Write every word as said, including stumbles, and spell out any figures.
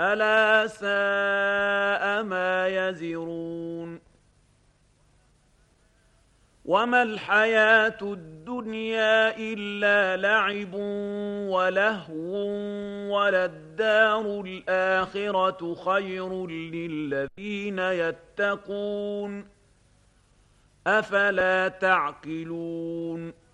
ألا ساء ما يزرون وما الحياة الدنيا إلا لعب ولهو وللدار الآخرة خير للذين يتقون أفلا تعقلون